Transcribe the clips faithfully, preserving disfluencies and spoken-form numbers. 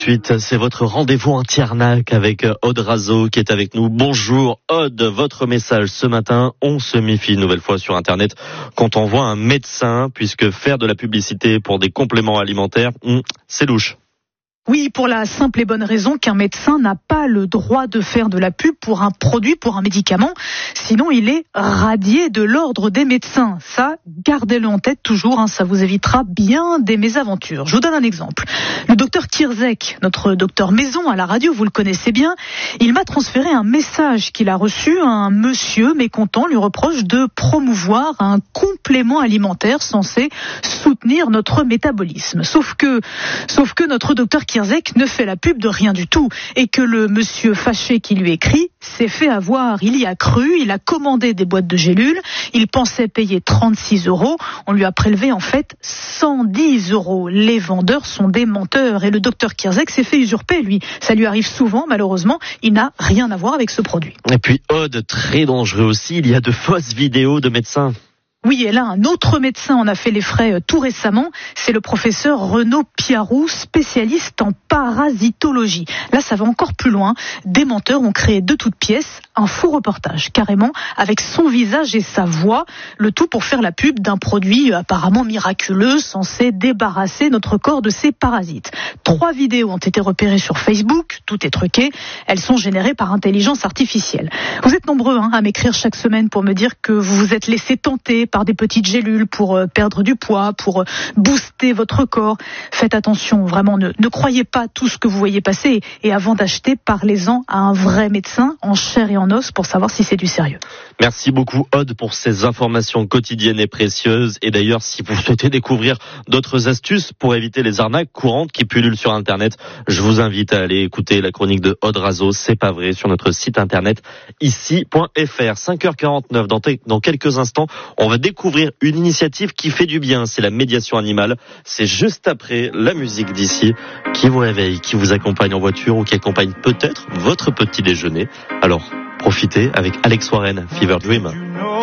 Suite, c'est votre rendez-vous anti-arnaque avec Aude Razo qui est avec nous. Bonjour Aude, votre message ce matin, on se méfie une nouvelle fois sur Internet quand on voit un médecin, puisque faire de la publicité pour des compléments alimentaires, c'est louche. Oui, pour la simple et bonne raison qu'un médecin n'a pas le droit de faire de la pub pour un produit, pour un médicament, sinon il est radié de l'ordre des médecins. Ça, gardez-le en tête toujours, hein, ça vous évitera bien des mésaventures. Je vous donne un exemple. Le docteur Kirzek, notre docteur maison à la radio, vous le connaissez bien, il m'a transféré un message qu'il a reçu. Un monsieur mécontent lui reproche de promouvoir un complément alimentaire censé soutenir notre métabolisme. Sauf que, sauf que notre docteur Kirzek ne fait la pub de rien du tout et que le monsieur fâché qui lui écrit s'est fait avoir. Il y a cru, il a commandé des boîtes de gélules, il pensait payer trente-six euros, on lui a prélevé en fait cent dix euros. Les vendeurs sont des menteurs et le docteur Kirzek s'est fait usurper, lui. Ça lui arrive souvent, malheureusement, il n'a rien à voir avec ce produit. Et puis Aude, très dangereux aussi, il y a de fausses vidéos de médecins. Oui, et là, un autre médecin en a fait les frais tout récemment. C'est le professeur Renaud Piarou, spécialiste en parasitologie. Là, ça va encore plus loin. Des menteurs ont créé de toutes pièces un faux reportage, carrément, avec son visage et sa voix. Le tout pour faire la pub d'un produit apparemment miraculeux, censé débarrasser notre corps de ses parasites. Trois vidéos ont été repérées sur Facebook. Tout est truqué. Elles sont générées par intelligence artificielle. Vous êtes nombreux hein, à m'écrire chaque semaine pour me dire que vous vous êtes laissé tenter par des petites gélules pour perdre du poids, pour booster votre corps. Faites attention, vraiment, ne, ne croyez pas tout ce que vous voyez passer. Et avant d'acheter, parlez-en à un vrai médecin en chair et en os pour savoir si c'est du sérieux. Merci beaucoup Aude pour ces informations quotidiennes et précieuses. Et d'ailleurs, si vous souhaitez découvrir d'autres astuces pour éviter les arnaques courantes qui pullulent sur Internet, je vous invite à aller écouter la chronique de Aude Razo, c'est pas vrai, sur notre site internet ici point f r. cinq heures quarante-neuf, dans, te- dans quelques instants, on va découvrir une initiative qui fait du bien, c'est la médiation animale. C'est juste après la musique d'ici qui vous réveille, qui vous accompagne en voiture ou qui accompagne peut-être votre petit déjeuner. Alors, profitez avec Alex Warren, Fever Dream.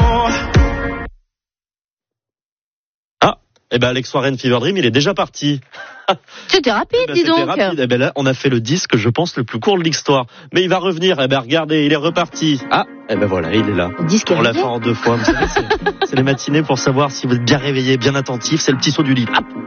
Ah, eh ben Alex Warren, Fever Dream, il est déjà parti. C'était rapide, eh ben, dis c'était donc. Rapide. Eh ben là, on a fait le disque, je pense, le plus court de l'histoire. Mais il va revenir. Eh ben regardez, il est reparti. Ah, eh ben voilà, il est là. Le disque on l'a arrivé. fait en deux fois. Vous savez, c'est, c'est les matinées pour savoir si vous êtes bien réveillé, bien attentif. C'est le petit saut du lit. Ah.